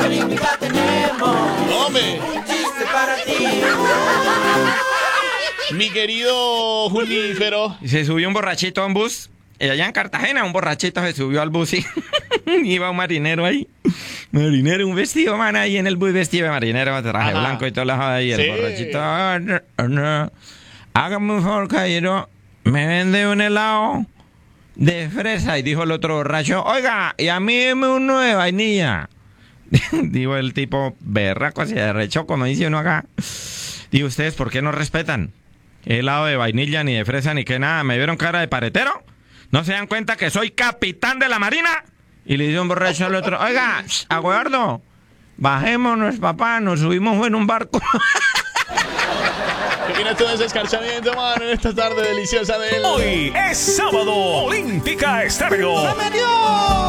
Olímpica tenemos ¡Hombre! un chiste para ti. Mi querido Junífero. Se subió un borrachito a un bus. Allá en Cartagena, un borrachito se subió al bus y iba un marinero ahí. Marinero, un vestido, man, ahí en el bus, vestido de marinero, traje blanco y todo lo ahí. Sí. El borrachito, no. Hágame un favor, caballero, me vende un helado de fresa. Y dijo el otro borracho, oiga, y a mí deme uno de vainilla. Dijo el tipo berraco, se arrechó, como dice uno acá. Digo, ¿ustedes por qué no respetan? Helado de vainilla, ni de fresa, ni que nada. ¿Me vieron cara de paretero? ¿No se dan cuenta que soy capitán de la marina? Y le dice un borracho al otro, oiga, aguardo, bajémonos, papá, nos subimos en un barco. ¿Qué opinas tú de ese escarchamiento, mano, en esta tarde deliciosa de él? Hoy es sábado, Olímpica Estéreo. ¡Se metió!